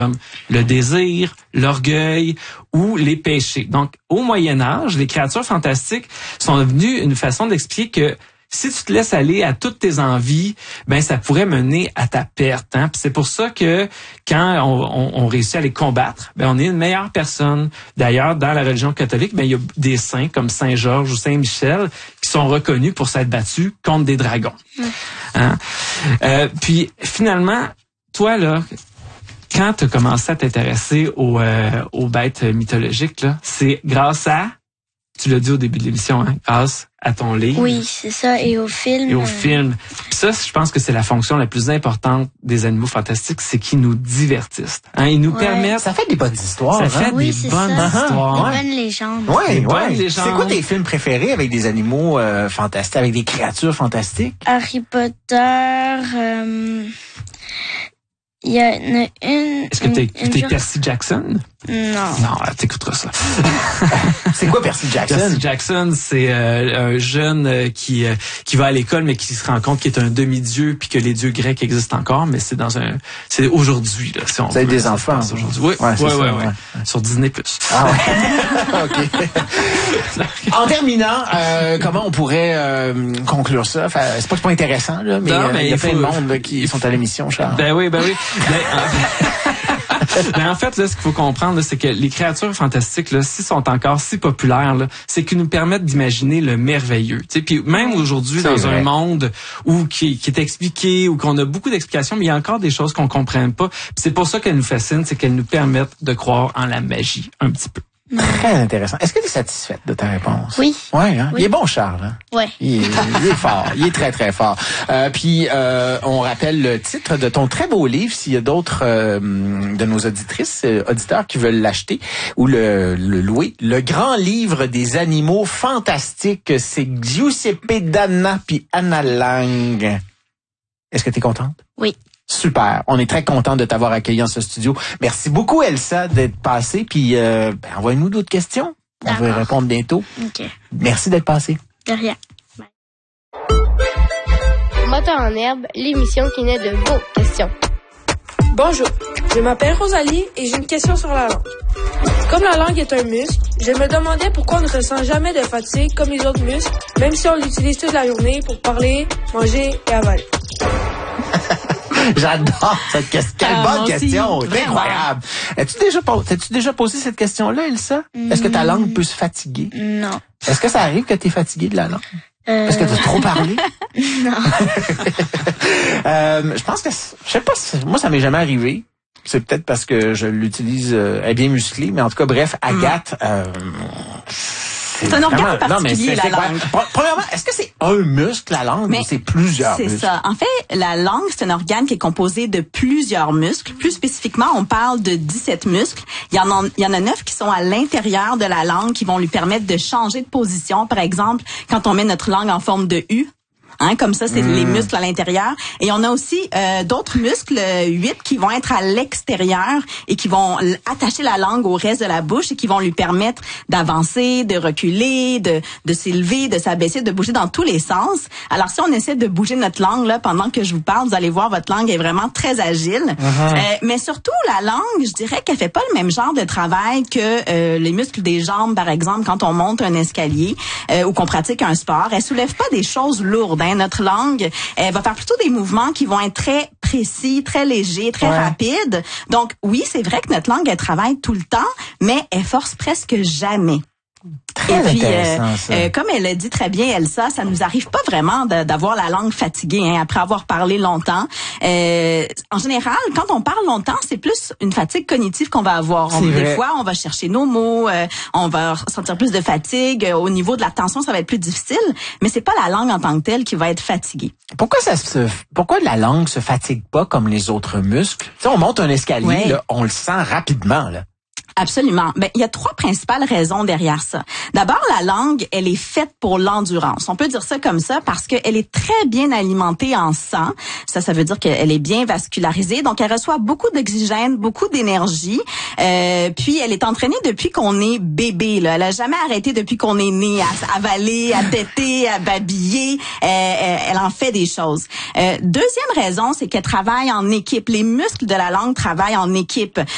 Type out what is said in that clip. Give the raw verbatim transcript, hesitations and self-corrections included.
comme le désir, l'orgueil ou les péchés. Donc, au Moyen Âge, les créatures fantastiques sont devenues une façon d'expliquer que si tu te laisses aller à toutes tes envies, ben ça pourrait mener à ta perte. Hein? Puis c'est pour ça que quand on, on, on réussit à les combattre, ben on est une meilleure personne. D'ailleurs, dans la religion catholique, ben il y a des saints comme Saint Georges ou Saint Michel qui sont reconnus pour s'être battus contre des dragons. Mmh. Hein? Euh, puis finalement, toi là, quand tu as commencé à t'intéresser aux, euh, aux bêtes mythologiques, là, c'est grâce à, tu l'as dit au début de l'émission, hein, grâce à ton livre. Oui, c'est ça, et au film. Et au euh... film. Puis ça, je pense que c'est la fonction la plus importante des animaux fantastiques, c'est qu'ils nous divertissent. Hein, ils nous ouais. permettent... Ça fait des bonnes histoires. Ça fait hein? oui, des bonnes ça. histoires. Des bonnes légendes. Oui, des ouais. bonnes légendes. C'est quoi tes films préférés avec des animaux euh, fantastiques, avec des créatures fantastiques? Harry Potter... Euh... Il y a une... une Est-ce que t'as écouté Percy Jackson? Non. Non, t'écouteras ça. C'est quoi Percy Jackson? Percy Jackson, c'est euh, un jeune euh, qui euh, qui va à l'école, mais qui se rend compte qu'il est un demi-dieu, puis que les dieux grecs existent encore, mais c'est dans un... C'est aujourd'hui, là, si on C'est des enfants. Aujourd'hui. Oui, ouais, ouais, ça, ouais, ouais. ouais. Sur Disney plus. Ah ouais. OK. En terminant, euh, comment on pourrait euh, conclure ça? Enfin, c'est pas que c'est pas intéressant, là, mais, non, euh, mais il y a il plein faut... de monde là, qui sont à l'émission, Charles. Ben oui, ben oui. Ben, Mais en fait, là, ce qu'il faut comprendre, là, c'est que les créatures fantastiques, là, s'ils sont encore si populaires, là, c'est qu'ils nous permettent d'imaginer le merveilleux. Tu sais, puis même aujourd'hui, dans vrai. un monde où qui, qui est expliqué, où qu'on a beaucoup d'explications, mais il y a encore des choses qu'on comprenne pas. Puis c'est pour ça qu'elles nous fascinent, c'est qu'elles nous permettent de croire en la magie un petit peu. Très intéressant. Est-ce que tu es satisfaite de ta réponse? Oui. Ouais, hein? Oui. Il est bon, Charles. Hein? Ouais. Il est, il est fort. Il est très, très fort. Euh, puis, euh, on rappelle le titre de ton très beau livre, s'il y a d'autres euh, de nos auditrices, euh, auditeurs qui veulent l'acheter ou le, le louer. Le grand livre des animaux fantastiques, c'est Giuseppe Danna puis Anna Lang. Est-ce que tu es contente? Oui. Super. On est très content de t'avoir accueilli en ce studio. Merci beaucoup, Elsa, d'être passée. Puis, euh, ben, envoie-nous d'autres questions. On va y répondre bientôt. OK. Merci d'être passée. De rien. Bye. Moteur en herbe, l'émission qui naît de vos questions. Bonjour, je m'appelle Rosalie et j'ai une question sur la langue. Comme la langue est un muscle, je me demandais pourquoi on ne ressent jamais de fatigue comme les autres muscles, même si on l'utilise toute la journée pour parler, manger et avaler. J'adore cette question. Quelle Ah, bonne moi aussi. question. Vraiment. Incroyable. As-tu déjà, po- t'as-tu déjà posé cette question-là, Elsa? Mm. Est-ce que ta langue peut se fatiguer? Non. Est-ce que ça arrive que tu es fatigué de la langue? Euh... Est-ce que tu as trop parlé? Non. euh, je pense que, je sais pas, si- moi, ça m'est jamais arrivé. C'est peut-être parce que je l'utilise, euh, elle est bien musclée, mais en tout cas, bref, Agathe, euh, C'est un organe vraiment- non, mais particulier, c'est- la c'est- langue. ouais. Premièrement, est-ce que c'est un muscle, la langue, Mais ou c'est plusieurs C'est muscles? ça. En fait, la langue, c'est un organe qui est composé de plusieurs muscles. Plus spécifiquement, on parle de dix-sept muscles. Il y en a, il y en a neuf qui sont à l'intérieur de la langue qui vont lui permettre de changer de position. Par exemple, quand on met notre langue en forme de U. Hein, comme ça, c'est mmh. les muscles à l'intérieur. Et on a aussi euh, d'autres muscles, euh, huit, qui vont être à l'extérieur et qui vont l- attacher la langue au reste de la bouche et qui vont lui permettre d'avancer, de reculer, de, de s'élever, de s'abaisser, de bouger dans tous les sens. Alors, si on essaie de bouger notre langue là pendant que je vous parle, vous allez voir, votre langue est vraiment très agile. Mmh. Euh, mais surtout, la langue, je dirais qu'elle fait pas le même genre de travail que euh, les muscles des jambes, par exemple, quand on monte un escalier euh, ou qu'on pratique un sport. Elle soulève pas des choses lourdes. Hein. Notre langue, elle va faire plutôt des mouvements qui vont être très précis, très légers, très ouais. rapides. Donc, oui, c'est vrai que notre langue, elle travaille tout le temps, mais elle force presque jamais. Très Et puis, intéressant, euh, ça. euh, comme elle a dit très bien, Elsa, ça nous arrive pas vraiment de, d'avoir la langue fatiguée hein, après avoir parlé longtemps. Euh, en général, quand on parle longtemps, c'est plus une fatigue cognitive qu'on va avoir. On, des fois, on va chercher nos mots, euh, on va sentir plus de fatigue. Au niveau de l'attention, ça va être plus difficile, mais c'est pas la langue en tant que telle qui va être fatiguée. Pourquoi ça se, pourquoi la langue se fatigue pas comme les autres muscles? Tu sais, on monte un escalier, ouais. là, on le sent rapidement, là. Absolument. Ben, il y a trois principales raisons derrière ça. D'abord, la langue, elle est faite pour l'endurance. On peut dire ça comme ça parce qu'elle est très bien alimentée en sang. Ça, ça veut dire qu'elle est bien vascularisée. Donc, elle reçoit beaucoup d'oxygène, beaucoup d'énergie. Euh, puis, elle est entraînée depuis qu'on est bébé. Là. Elle a jamais arrêté depuis qu'on est né à avaler, à téter, à babiller. Euh, elle en fait des choses. Euh, deuxième raison, c'est qu'elle travaille en équipe. Les muscles de la langue travaillent en équipe.